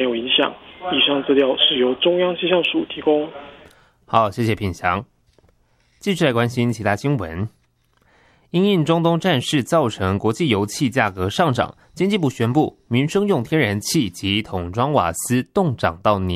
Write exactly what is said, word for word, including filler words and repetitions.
有影响。以上资料是由中央气象署提供。 好，谢谢品祥。继续来关心其他新闻。因应中东战事造成国际油气价格上涨，经济部宣布民生用天然气及桶装瓦斯冻涨到年